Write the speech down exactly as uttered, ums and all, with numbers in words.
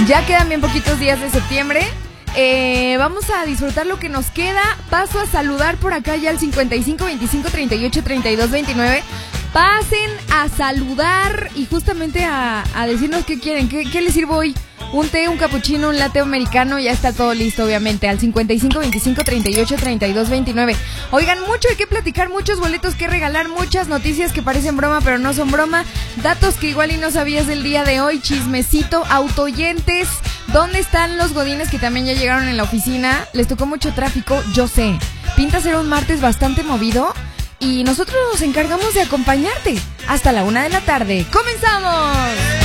Ya quedan bien poquitos días de septiembre. Eh, vamos a disfrutar lo que nos queda. Paso a saludar por acá ya al cincuenta y cinco, veinticinco, treinta y ocho, treinta y dos, veintinueve. Pasen a saludar y justamente a, a decirnos qué quieren, qué, qué les sirvo hoy. Un té, un capuchino, un latte americano, ya está todo listo, obviamente. Al cincuenta y cinco, veinticinco, treinta y ocho, treinta y dos, veintinueve. Oigan, mucho hay que platicar, muchos boletos que regalar, muchas noticias que parecen broma, pero no son broma. Datos que igual y no sabías del día de hoy, chismecito, autoyentes. ¿Dónde están los godines que también ya llegaron en la oficina? Les tocó mucho tráfico, yo sé. Pinta ser un martes bastante movido y nosotros nos encargamos de acompañarte hasta la una de la tarde. ¡Comenzamos!